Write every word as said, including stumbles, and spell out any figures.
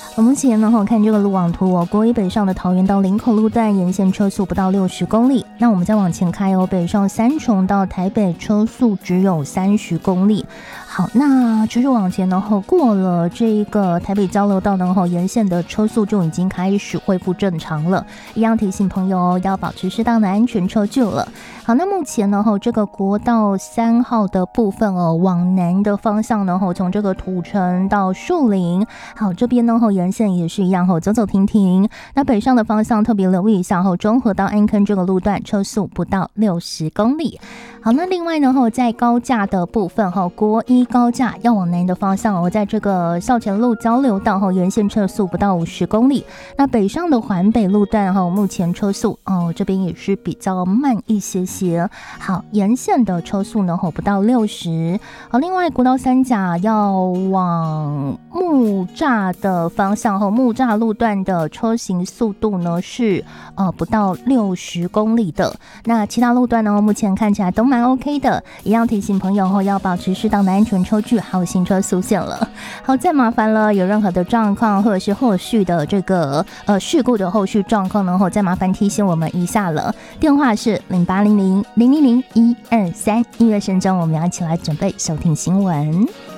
我目前呢，看这个路网图哦，国一北上的桃园到林口路段沿线车速不到六十公里。那我们再往前开哦，北上三重到台北车速只有三十公里。好，那继续往前呢，过了这个台北交流道呢，沿线的车速就已经开始恢复正常了。一样提醒朋友要保持适当的安全车距了。好，那目前呢，这个国道三号的部分哦，往南的方向呢，从这个土城到树林，好，这边呢，沿线也是一样，走走停停。那北上的方向特别留意一下，中和到安坑这个路段车速不到六十公里。好，那另外呢，在高架的部分，国一高架要往南的方向，我在这个校前路交流道沿线车速不到五十公里。那北上的环北路段目前车速哦，这边也是比较慢一些些。好，沿线的车速呢不到六十。好，另外国道三甲要往木栅的方向，木栅路段的车行速度呢是呃不到六十公里的。那其他路段呢，目前看起来都蛮 OK 的。一样提醒朋友要保持适当的安全车距，还有行车速限了。好，再麻烦了，有任何的状况或者是后续的这个呃事故的后续状况呢，再麻烦提醒我们一下了。电话是零八零零零零零一二三。音乐声中，我们要一起来准备收听新闻。